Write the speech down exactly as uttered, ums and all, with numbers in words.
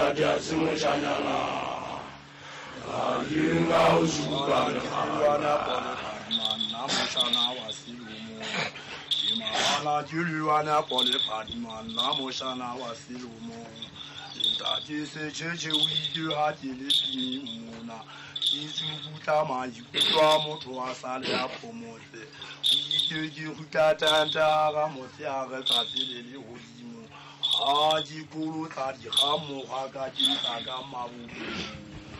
dia Sumushana. You know, Suana Namushana Wasilumo. Imana Juliana Polypadman Namushana Wasilumo. Intajise Cheche Wiju Hatili Muna. Isukutama Yukamu to Asalia Pomote. Iju Hukatanta Ramosiaga Kasili Udimu. Haji Guru Tadi Hamu Hagaji Sagamabu.